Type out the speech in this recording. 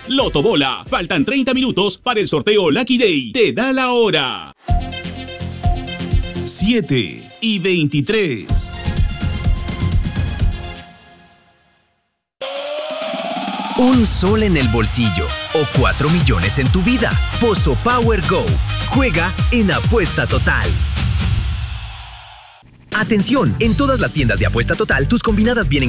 Lotobola, faltan 30 minutos para el sorteo Lucky Day. Te da la hora. 7:23. Un sol en el bolsillo o 4 millones en tu vida. Pozo Power Go. Juega en Apuesta Total. Atención, en todas las tiendas de Apuesta Total, tus combinadas vienen